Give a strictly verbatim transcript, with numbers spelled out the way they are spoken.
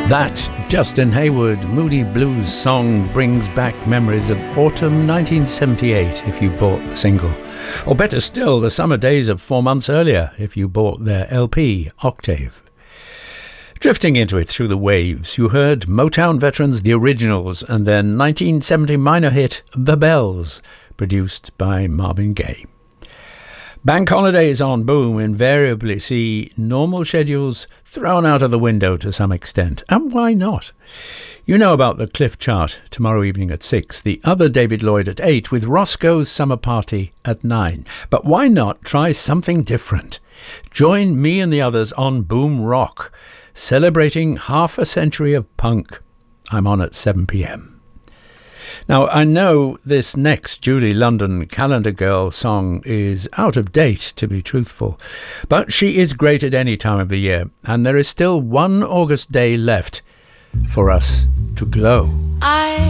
That Justin Hayward Moody Blues song brings back memories of autumn nineteen seventy-eight if you bought the single. Or better still, the summer days of four months earlier if you bought their L P, Octave. Drifting into it through the waves, you heard Motown veterans The Originals and their nineteen seventy minor hit The Bells, produced by Marvin Gaye. Bank holidays on Boom invariably see normal schedules thrown out of the window to some extent. And why not? You know about the Cliff Chart tomorrow evening at six, the other David Lloyd at eight, with Roscoe's Summer Party at nine. But why not try something different? Join me and the others on Boom Rock, celebrating half a century of punk. I'm on at seven p.m. Now, I know this next Julie London Calendar Girl song is out of date, to be truthful, but she is great at any time of the year, and there is still one August day left for us to glow. I